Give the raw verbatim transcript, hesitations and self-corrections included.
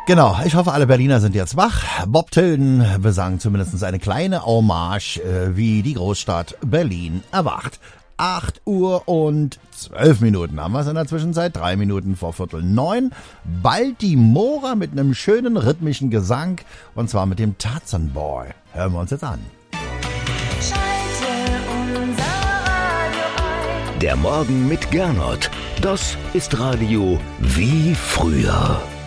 Genau, ich hoffe, alle Berliner sind jetzt wach. Bob Tilden besang zumindest eine kleine Hommage, äh, wie die Großstadt Berlin erwacht. acht Uhr und zwölf Minuten haben wir es in der Zwischenzeit, drei Minuten vor Viertel neun. Bald die Mora mit einem schönen rhythmischen Gesang, und zwar mit dem Tarzan Boy. Hören wir uns jetzt an. Schalte unser Radio ein. Der Morgen mit Gernot. Das ist Radio wie früher.